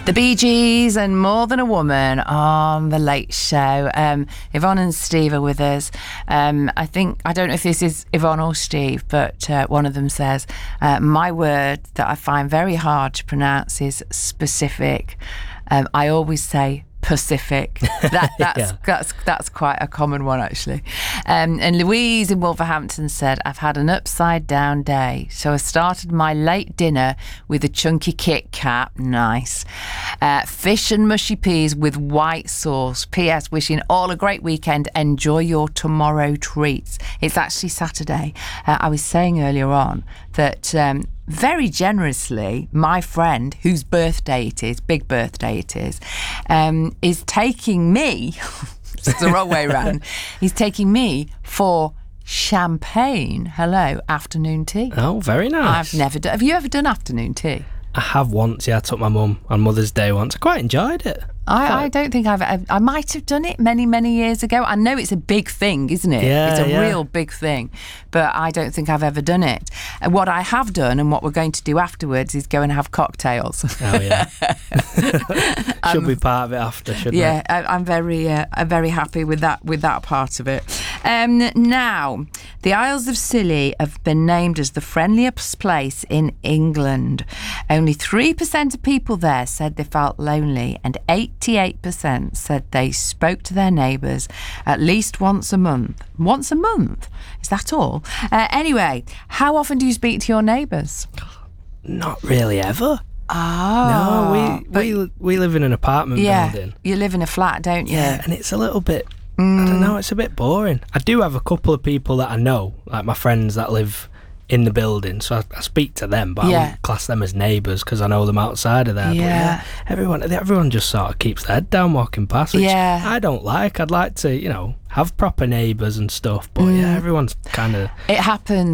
The Bee Gees and More Than a Woman on The Late Show. Yvonne and Steve are with us. I don't know if this is Yvonne or Steve, but one of them says, my word that I find very hard to pronounce is specific. I always say Pacific. That's quite a common one, actually. And Louise in Wolverhampton said, I've had an upside down day, so I started my late dinner with a chunky Kit Kat. Nice. Fish and mushy peas with white sauce. P.S. Wishing all a great weekend. Enjoy your tomorrow treats. It's actually Saturday. I was saying earlier on that very generously, my friend, whose birthday it is, big birthday it is taking me, it's the wrong way around, he's taking me for champagne. Hello, afternoon tea. Oh, very nice. I've never done, have you ever done afternoon tea? I have once, yeah. I took my mum on Mother's Day once. I quite enjoyed it. I don't think I might have done it many years ago. I know it's a big thing, isn't it? Yeah, it's a real big thing, but I don't think I've ever done it. What I have done and what we're going to do afterwards is go and have cocktails. Oh yeah. Should be part of it after, shouldn't it? Yeah, I'm very happy with that part of it. Now, the Isles of Scilly have been named as the friendliest place in England. Only 3% of people there said they felt lonely, and 88% said they spoke to their neighbours at least once a month. Once a month? Is that all? Anyway, how often do you speak to your neighbours? Not really ever. Oh. No, we live in an apartment building. You live in a flat, don't you? Yeah, and it's a little bit, I don't know, it's a bit boring. I do have a couple of people that I know, like my friends that live in the building, so I speak to them, but I wouldn't class them as neighbours because I know them outside of there. Yeah. But everyone just sort of keeps their head down walking past, which I don't like. I'd like to, have proper neighbours and stuff, but everyone's kind of... It happens.